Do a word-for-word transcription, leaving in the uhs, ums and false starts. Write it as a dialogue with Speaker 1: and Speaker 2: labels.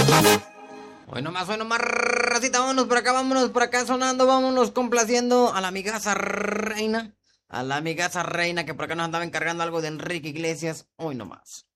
Speaker 1: Hoy nomás, hoy nomás, racita, vámonos por acá, vámonos por acá sonando, vámonos complaciendo a la amigaza reina, a la amigaza reina que por acá nos andaba encargando algo de Enrique Iglesias, hoy nomás.